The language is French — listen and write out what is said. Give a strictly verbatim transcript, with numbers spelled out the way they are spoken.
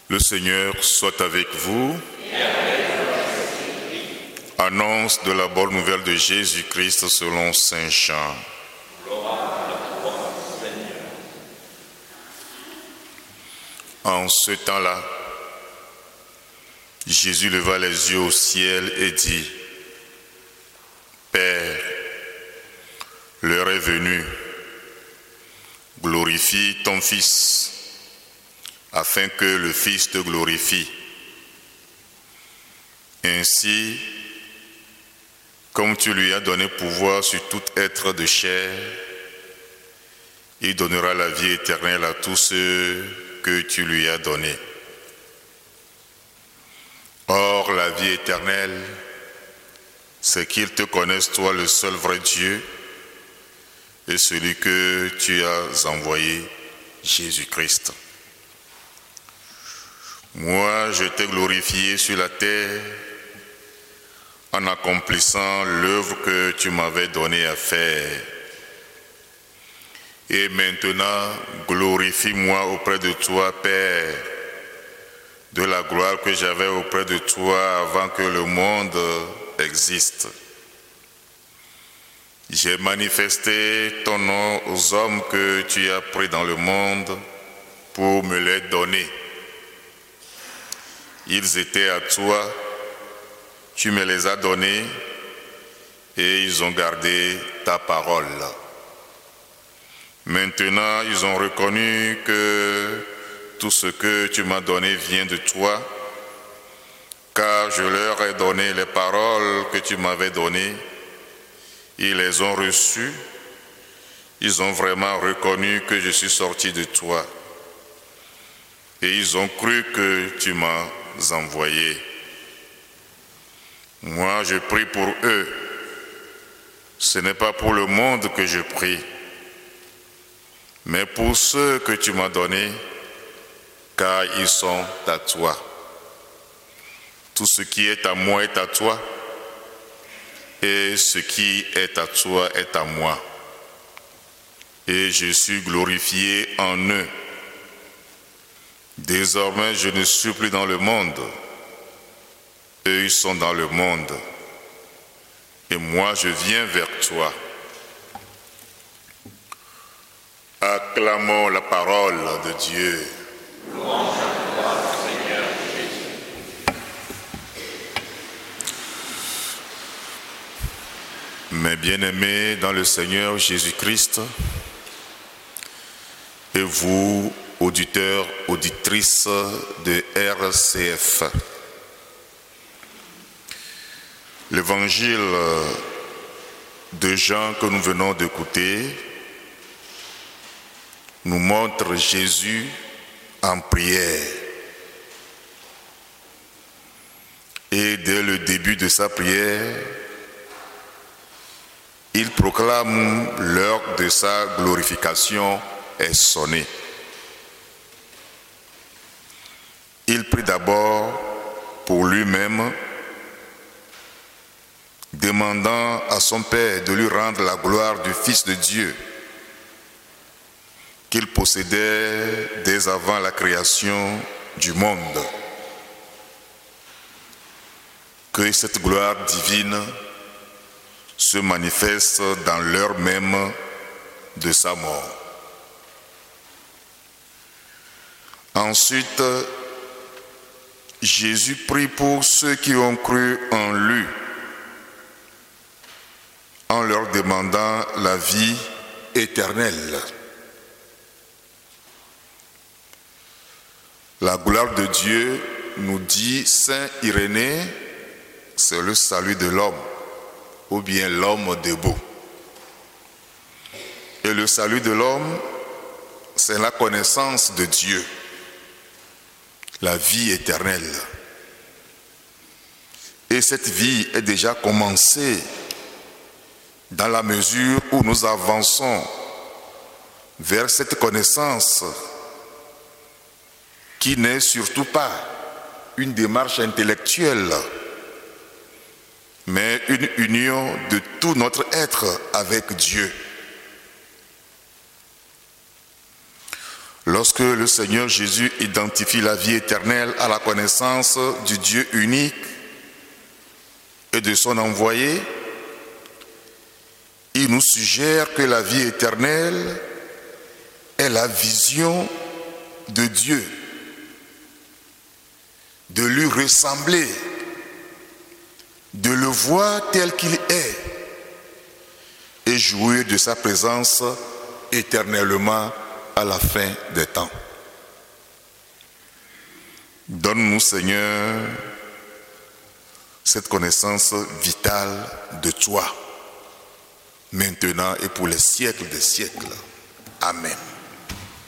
Le Seigneur soit avec vous. Annonce de la bonne nouvelle de Jésus-Christ selon saint Jean. En ce temps-là, Jésus leva les yeux au ciel et dit : Père, l'heure est venue, glorifie ton Fils, afin que le Fils te glorifie. Ainsi, comme tu lui as donné pouvoir sur tout être de chair, il donnera la vie éternelle à tous ceux que tu lui as donnés. Or, la vie éternelle, c'est qu'ils te connaissent, toi, le seul vrai Dieu, et celui que tu as envoyé, Jésus-Christ. Moi, je t'ai glorifié sur la terre en accomplissant l'œuvre que tu m'avais donnée à faire. Et maintenant, glorifie-moi auprès de toi, Père, de la gloire que j'avais auprès de toi avant que le monde existe. J'ai manifesté ton nom aux hommes que tu as pris dans le monde pour me les donner. Ils étaient à toi, tu me les as donnés et ils ont gardé ta parole. Maintenant, ils ont reconnu que tout ce que tu m'as donné vient de toi, car je leur ai donné les paroles que tu m'avais données. Ils les ont reçues. Ils ont vraiment reconnu que je suis sorti de toi. Et ils ont cru que tu m'as envoyé. Moi, je prie pour eux. Ce n'est pas pour le monde que je prie, mais pour ceux que tu m'as donnés, car ils sont à toi. Tout ce qui est à moi est à toi, et ce qui est à toi est à moi. Et je suis glorifié en eux. Désormais, je ne suis plus dans le monde. Eux, ils sont dans le monde. Et moi, je viens vers toi. Acclamons la parole de Dieu. Louange à toi, Seigneur Jésus. Mes bien-aimés dans le Seigneur Jésus-Christ, et vous, auditeurs, auditrices de R C F, l'évangile de Jean que nous venons d'écouter nous montre Jésus en prière. Et dès le début de sa prière, il proclame l'heure de sa glorification est sonnée. Il prie d'abord pour lui-même, demandant à son Père de lui rendre la gloire du Fils de Dieu qu'il possédait dès avant la création du monde. Que cette gloire divine se manifeste dans l'heure même de sa mort. Ensuite, Jésus prie pour ceux qui ont cru en lui, en leur demandant la vie éternelle. La gloire de Dieu, nous dit saint Irénée, c'est le salut de l'homme, ou bien l'homme debout. Et le salut de l'homme, c'est la connaissance de Dieu, la vie éternelle. Et cette vie est déjà commencée dans la mesure où nous avançons vers cette connaissance qui n'est surtout pas une démarche intellectuelle, mais une union de tout notre être avec Dieu. Lorsque le Seigneur Jésus identifie la vie éternelle à la connaissance du Dieu unique et de son envoyé, il nous suggère que la vie éternelle est la vision de Dieu, de lui ressembler, de le voir tel qu'il est et jouir de sa présence éternellement à la fin des temps. Donne-nous, Seigneur, cette connaissance vitale de toi, maintenant et pour les siècles des siècles. Amen.